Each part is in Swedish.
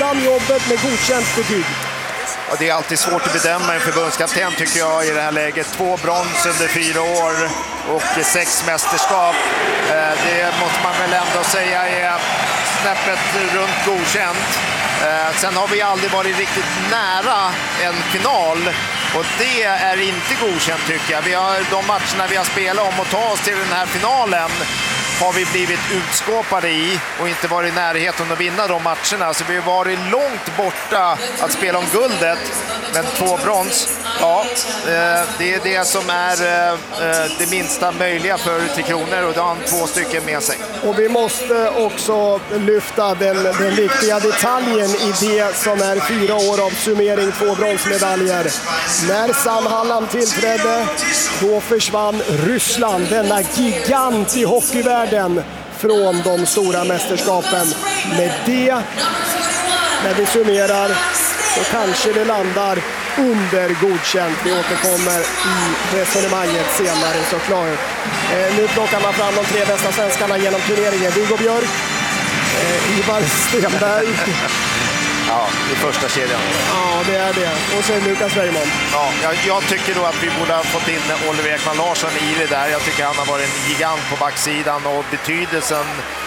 fram jobbet med godkänt betyg. Ja, det är alltid svårt att bedöma en förbundskapten tycker jag i det här läget. 2 brons under 4 år och 6 mästerskap. Det måste man väl ändå säga är snäppet runt godkänt. Sen har vi aldrig varit riktigt nära en final och det är inte godkänt tycker jag. De matcherna vi har spelat om att ta oss till den här finalen har vi blivit utskåpade i och inte varit i närheten att vinna de matcherna. Så vi har varit långt borta att spela om guldet, men 2 brons, ja, det är det som är det minsta möjliga för Tre Kronor och då har han 2 stycken med sig. Och vi måste också lyfta den viktiga detaljen i det som är 4 år av summering, 2 bronsmedaljer. När Sam Hallam tillträdde, då försvann Ryssland, denna gigant i hockeyvärlden, från de stora mästerskapen. Med det, när vi summerar, så kanske det landar under godkänt. Vi återkommer i resonemanget senare såklart. Nu plockar man fram de 3 bästa svenskarna genom turneringen. Viggo Björk, Ivar Stenberg. Ja, i första kedjan. Ja, det är det. Och sen Lukas Weimann. Ja, jag tycker då att vi borde ha fått in Oliver Ekman Larsson i det där. Jag tycker han har varit en gigant på backsidan och betydelsen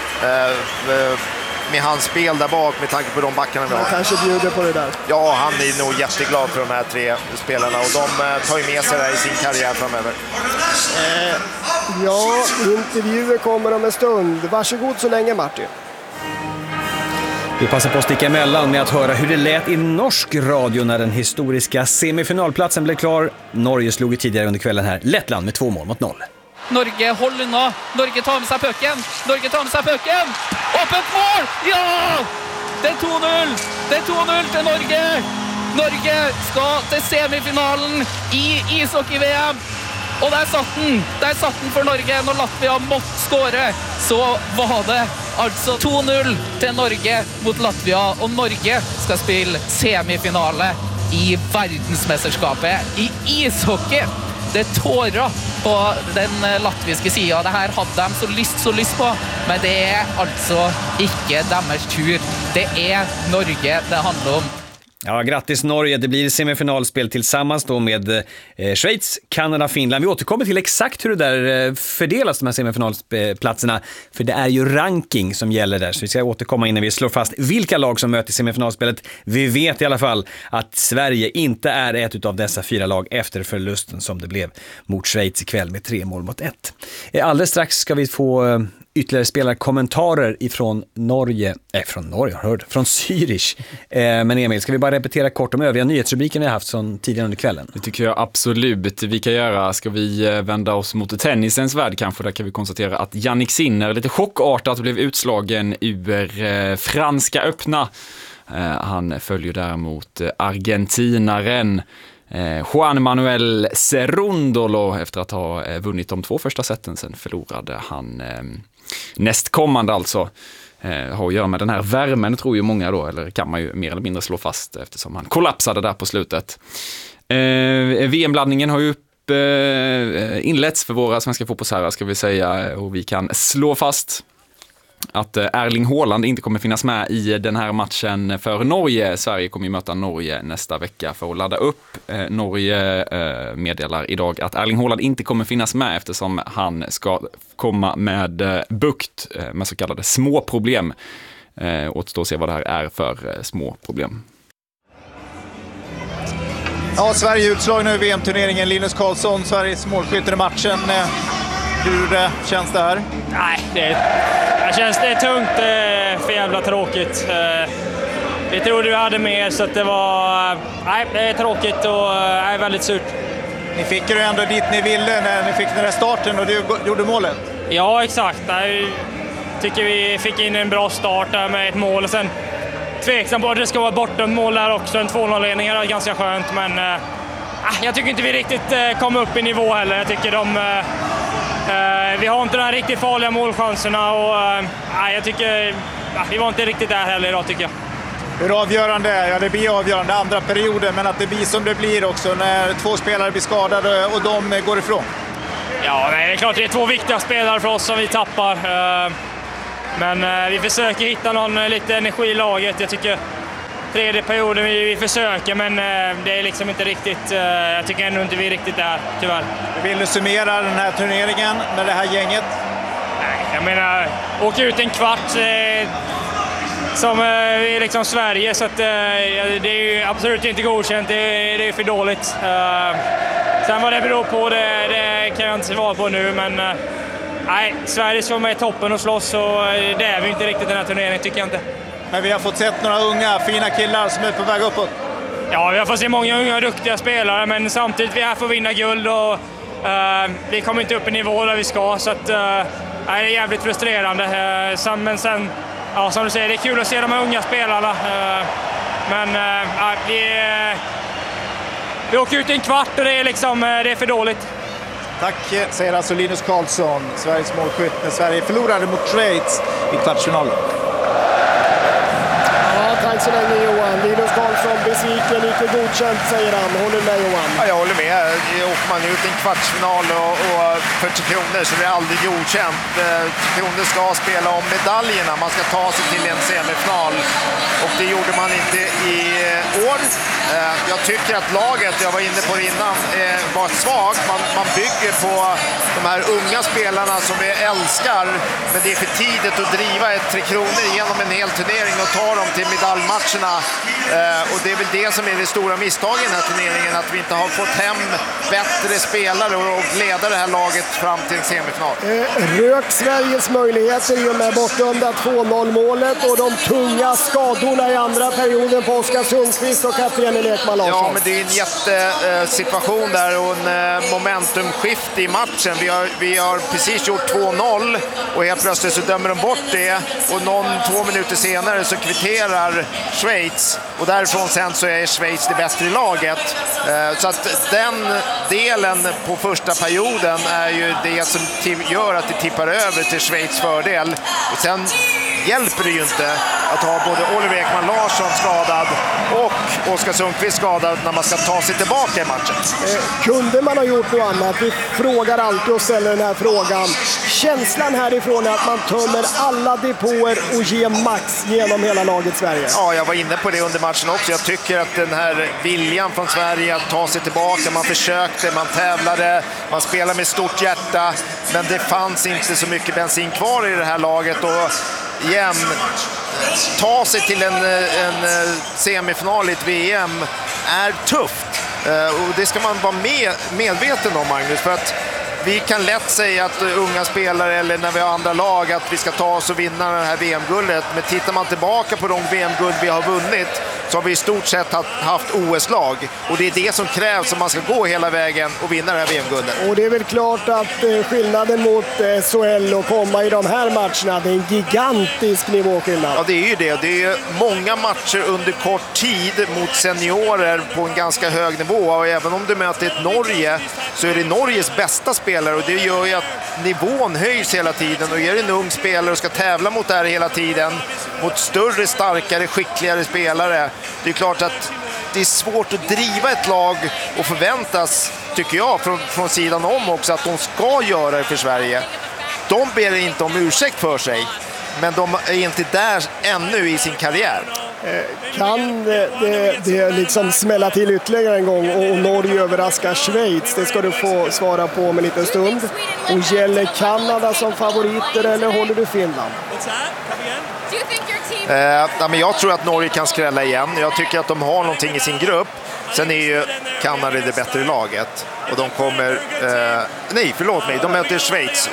med hans spel där bak med tanke på de backarna vi har. Han kanske bjuder på det där. Ja, han är nog jätteglad för de här 3 spelarna och de tar ju med sig det här i sin karriär framöver. Ja, intervjuer kommer om en stund. Varsågod så länge, Martin. Vi passar på att sticka emellan med att höra hur det lät i norsk radio när den historiska semifinalplatsen blev klar. Norge slog ju tidigare under kvällen här Lettland med 2 mål mot 0. Norge håller unna. Norge tar med sig pucken. Öppet mål! Ja! Det är 2-0. Det är 2-0 till Norge. Norge ska till semifinalen i ishockey-VM. Och där satt den för Norge när Latvia måtte skåre. Så var det alltså 2-0 till Norge mot Latvia. Och Norge ska spela semifinale i världsmästerskapet i ishockey. Det är tårar på den latviska sidan. Det här hade de så lyst på. Men det är alltså inte deras tur. Det är Norge det handlar om. Ja, grattis Norge. Det blir semifinalspel tillsammans då med Schweiz, Kanada, Finland. Vi återkommer till exakt hur det där fördelas, de här semifinalplatserna. För det är ju ranking som gäller där. Så vi ska återkomma innan vi slår fast vilka lag som möter semifinalspelet. Vi vet i alla fall att Sverige inte är ett av dessa 4 lag efter förlusten som det blev mot Schweiz ikväll med 3 mål mot 1. Alldeles strax ska vi få ytterligare spelarkommentarer ifrån Norge, från Zürich. Men Emil, ska vi bara repetera kort om övriga nyhetsrubriker vi har haft från tidigare under kvällen? Det tycker jag absolut vi kan göra. Ska vi vända oss mot tennisens värld kanske? Där kan vi konstatera att Jannik Sinner lite chockartat blev utslagen ur franska öppna. Han följer däremot argentinaren Juan Manuel Cerundolo efter att ha vunnit de 2 första sätten. Sen förlorade han nästkommande alltså. Har att göra med den här värmen tror ju många då, eller kan man ju mer eller mindre slå fast eftersom han kollapsade där på slutet. VM-blandningen har ju inletts för våra svenska fotbollsherrar ska vi säga, och vi kan slå fast att Erling Haaland inte kommer finnas med i den här matchen för Norge. Sverige kommer ju möta Norge nästa vecka för att ladda upp. Norge meddelar idag att Erling Haaland inte kommer finnas med eftersom han ska komma med bukt med så kallade små problem. Återstår att se vad det här är för små problem. Ja, Sverige utslagna i VM-turneringen. Linus Karlsson, Sveriges målskytt i matchen. Hur känns det här? Nej, det är tungt, för jävla tråkigt. Vi trodde vi hade mer så att det var... Nej, det är tråkigt och är väldigt surt. Ni fick ju ändå dit ni ville när ni fick den här starten och du gjorde målet. Ja, exakt. Jag tycker vi fick in en bra start där med ett mål. Och sen tveksam på att det ska vara bortom mål där också. En 2-0-ledning är ganska skönt, men jag tycker inte vi riktigt kom upp i nivå heller. Jag tycker vi har inte de här riktigt farliga målchanserna och jag tycker vi var inte riktigt där heller idag tycker jag. Hur avgörande ja det blir avgörande andra perioden, men att det blir som det blir också när 2 spelare blir skadade och de går ifrån? Ja, det är klart det är 2 viktiga spelare för oss som vi tappar. Men vi försöker hitta någon lite energi i laget. Jag tycker tredje perioden vi försöker, men det är liksom inte riktigt, jag tycker ändå inte vi är riktigt där, tyvärr. Vill du summera den här turneringen med det här gänget? Nej, jag menar, åka ut en kvart som är liksom Sverige, så att, det är ju absolut inte godkänt, det är för dåligt. Sen vad det beror på, det kan jag inte svara på nu, men nej, Sverige ska med i toppen och slåss, och det är vi inte riktigt den här turneringen, tycker jag inte. Men vi har fått sett några unga, fina killar som är på väg uppåt. Ja, vi har fått se många unga och duktiga spelare, men samtidigt vi är här för att vinna guld, och vi kommer inte upp i nivå där vi ska, så att, det är jävligt frustrerande. Men sen, ja, som du säger, det är kul att se de här unga spelarna, men vi åker ut i en kvart och det är för dåligt. Tack, säger alltså Linus Karlsson, Sveriges målskytt när Sverige förlorade mot Schweiz i kvartsfinalen. Tack så länge Johan. Linus Karlsson besviken, inte godkänt säger han. Håller med Johan? Ja, jag håller med. Åker man ut i en kvartsfinal och för 3 Kronor så är det aldrig godkänt. 3 Kronor ska spela om medaljerna. Man ska ta sig till en semifinal. Och det gjorde man inte i år. Jag tycker att laget, jag var inne på det innan, var svagt. Man bygger på de här unga spelarna som vi älskar. Men det är för tidigt att driva ett 3 Kronor genom en hel turnering och ta dem till medaljmatcherna. Och det är väl det som är det stora misstaget i den här turneringen, att vi inte har fått hem bättre spelare och leda det här laget fram till en semifinal. Rök Sveriges möjligheter i och med bortdömda 2-0-målet och de tunga skadorna i andra perioden på Oskar Sundqvist och Katarina Lekman Larsson. Ja, men det är en jättesituation där och en momentumskifte i matchen. Vi har precis gjort 2-0 och helt plötsligt så dömer de bort det, och 2 minuter senare så kvitterar Schweiz, och därifrån sen så är Schweiz det bättre i laget. Så att den delen på första perioden är ju det som gör att det tippar över till Schweiz fördel. Och sen hjälper det ju inte att ha både Oliver Ekman Larsson skadad och Oskar Sundqvist skadad när man ska ta sig tillbaka i matchen. Kunde man ha gjort något annat? Vi frågar alltid och ställer den här frågan. Känslan härifrån är att man tömmer alla depåer och ger max genom hela laget Sverige. Ja, jag var inne på det under matchen också. Jag tycker att den här viljan från Sverige att ta sig tillbaka, man försökte, man tävlade, man spelade med stort hjärta, men det fanns inte så mycket bensin kvar i det här laget, och igen, ta sig till en semifinal i ett VM är tufft. Och det ska man vara medveten om, Magnus, för att vi kan lätt säga att unga spelare eller när vi har andra lag att vi ska ta oss och vinna det här VM-guldet. Men tittar man tillbaka på de VM-guld vi har vunnit så har vi i stort sett haft OS-lag. Och det är det som krävs om man ska gå hela vägen och vinna det här VM-guldet. Och det är väl klart att skillnaden mot SHL och komma i de här matcherna, det är en gigantisk nivåskillnad. Ja, det är ju det. Det är många matcher under kort tid mot seniorer på en ganska hög nivå. Och även om du möter ett Norge så är det Norges bästa spelare, och det gör ju att nivån höjs hela tiden. Och är det en ung spelare och ska tävla mot det här hela tiden, mot större, starkare, skickligare spelare, det är klart att det är svårt att driva ett lag och förväntas, tycker jag, från sidan om också, att de ska göra det för Sverige. De ber inte om ursäkt för sig, men de är inte där ännu i sin karriär. Kan det liksom smälla till ytterligare en gång och Norge överraskar Schweiz? Det ska du få svara på om en liten stund. Och gäller Kanada som favoriter eller håller du Finland? Men jag tror att Norge kan skrälla igen. Jag tycker att de har någonting i sin grupp. Sen är ju Kanada det bättre laget. Och de kommer... de möter Schweiz.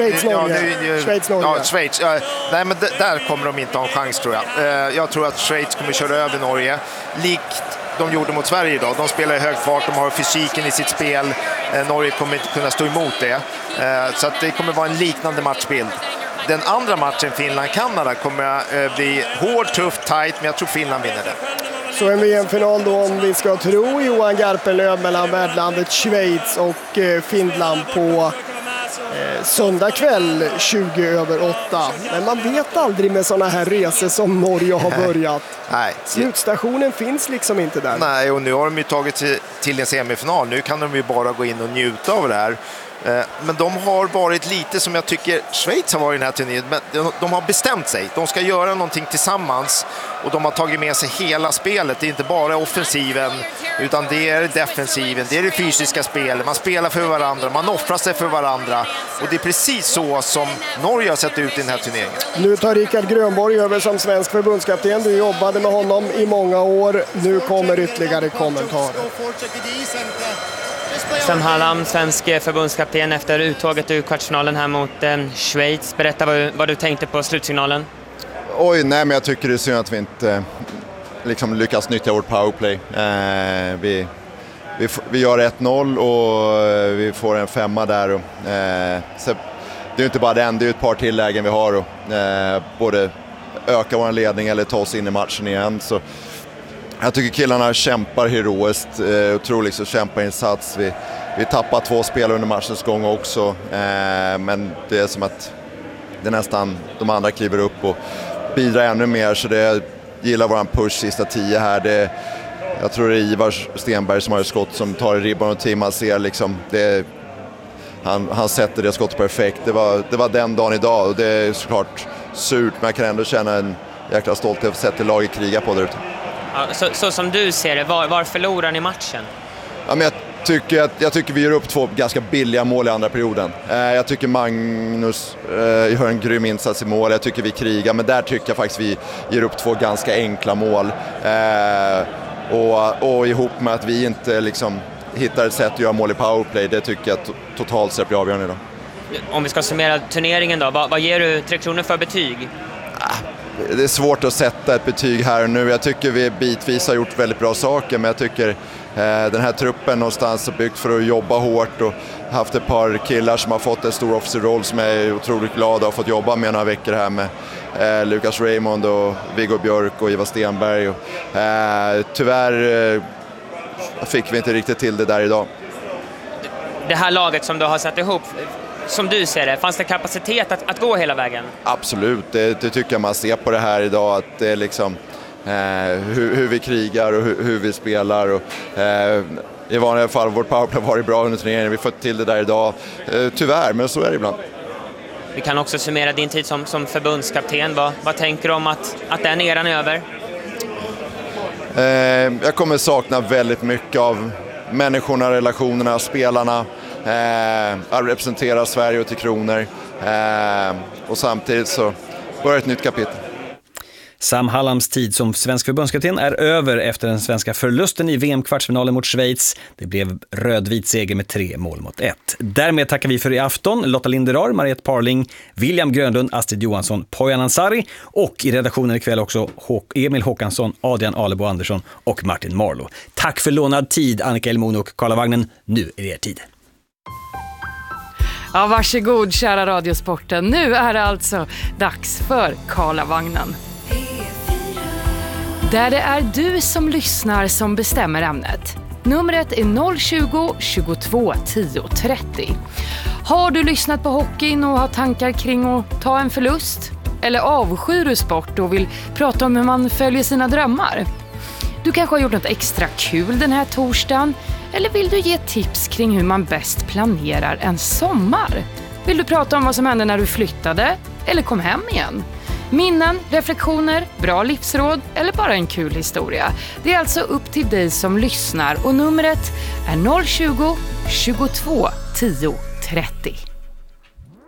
Schweiz. Nej, men där kommer de inte ha en chans, tror jag. Jag tror att Schweiz kommer köra över Norge. Likt de gjorde mot Sverige idag. De spelar i hög fart, de har fysiken i sitt spel. Norge kommer inte kunna stå emot det. Så att det kommer vara en liknande matchbild. Den andra matchen, Finland-Kanada, kommer att bli hård, tufft, tight, men jag tror Finland vinner det. Så en VM-final då, om vi ska tro Johan Garpenlöv, mellan värdlandet Schweiz och Finland på söndag kväll 20:08. Men man vet aldrig med sådana här resor som Norge har börjat. Nej. Slutstationen finns liksom inte där. Nej, och nu har de ju tagit till en semifinal. Nu kan de ju bara gå in och njuta av det här. Men de har varit lite som jag tycker Schweiz har varit i den här turneringen. Men de har bestämt sig. De ska göra någonting tillsammans. Och de har tagit med sig hela spelet. Det är inte bara offensiven, utan det är defensiven. Det är det fysiska spelet. Man spelar för varandra. Man offrar sig för varandra. Och det är precis så som Norge har sett ut i den här turneringen. Nu tar Rickard Grönborg över som svensk förbundskapten. Du jobbade med honom i många år. Nu kommer ytterligare kommentarer. Sam Hallam, svensk förbundskapten efter uttåget ur kvartsfinalen här mot Schweiz. Berätta vad du tänkte på slutsignalen. Nej, men jag tycker det är synd att vi inte lyckas nyttja vårt powerplay. Vi gör 1-0 och vi får en 5 där. Så det är inte bara den, det är ett par tillägen vi har. Både öka vår ledning eller ta oss in i matchen igen. Så jag tycker killarna kämpar heroiskt, otroligt kämparinsats. Vi tappar 2 spelare under matchens gång också, men det är som att det nästan de andra kliver upp och bidrar ännu mer, så det gillar våran push sista 10 här. Jag tror det är Ivar Stenberg som har ett skott som tar i ribban och Tim, man ser han sätter det skottet perfekt. Det var den dagen idag och det är såklart surt, men jag kan ändå känna en jäkla stolthet för sättet laget kriga på där ute. Ja, så som du ser det, var förlorar ni matchen? Ja, men jag tycker vi gör upp 2 ganska billiga mål i andra perioden. Jag tycker Magnus gör en grym insats i mål. Jag tycker vi krigar, men där tycker jag faktiskt vi ger upp 2 ganska enkla mål. Och ihop med att vi inte hittar ett sätt att göra mål i powerplay, det tycker jag totalt sett blir avgörande idag. Om vi ska summera turneringen då, vad ger du 3 Kronor för betyg? Det är svårt att sätta ett betyg här och nu. Jag tycker vi bitvis har gjort väldigt bra saker, men jag tycker den här truppen någonstans är byggt för att jobba hårt och haft ett par killar som har fått en stor offensiv roll som jag är otroligt glad att ha fått jobba med några veckor här med Lukas Raymond och Viggo Björk och Ivar Stenberg. Tyvärr fick vi inte riktigt till det där idag. Det här laget som du har satt ihop, som du ser det, fanns det kapacitet att gå hela vägen? Absolut, det tycker jag man ser på det här idag, att det är hur vi krigar och hur vi spelar. Och, i vanliga fall vårt powerplay har varit bra under turneringen, vi får till det där idag. Tyvärr, men så är det ibland. Vi kan också summera din tid som förbundskapten. Vad tänker du om att den eran är över? Jag kommer sakna väldigt mycket av människorna, relationerna, spelarna. Att representera Sverige och 3 Kronor. Och samtidigt så börjar ett nytt kapitel. Sam Hallams tid som svensk förbundskapten är över efter den svenska förlusten i VM-kvartsfinalen mot Schweiz. Det blev rödvit seger med 3-1. Därmed tackar vi för i afton Lotta Linderar, Mariette Parling, William Grönlund, Astrid Johansson, Poyan Ansari och i redaktionen ikväll också Emil Håkansson, Adrian Alebo Andersson och Martin Marlow. Tack för lånad tid, Annika Elmon och Karlavagnen. Nu är det er tid. Ja, varsågod kära Radiosporten. Nu är det alltså dags för Karlavagnen. Där det är du som lyssnar som bestämmer ämnet. Numret är 020 22 10 30. Har du lyssnat på hockeyn och har tankar kring att ta en förlust? Eller avskyr du sport och vill prata om hur man följer sina drömmar? Du kanske har gjort något extra kul den här torsdagen? Eller vill du ge tips kring hur man bäst planerar en sommar? Vill du prata om vad som hände när du flyttade? Eller kom hem igen? Minnen, reflektioner, bra livsråd eller bara en kul historia. Det är alltså upp till dig som lyssnar och numret är 020 22 10 30.